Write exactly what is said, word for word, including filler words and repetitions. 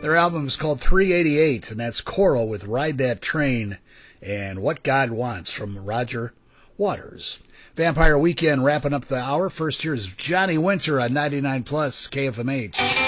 Their album is called three eighty-eight, and that's Coral with Ride That Train and What God Wants from Roger Waters. Vampire Weekend wrapping up the hour. First, here's Johnny Winter on ninety-nine plus K F M H.